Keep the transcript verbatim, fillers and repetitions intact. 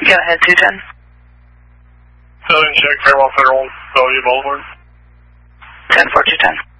Go ahead, two ten. Southern check, Fairmont Federal, Bellevue Boulevard. ten four two ten.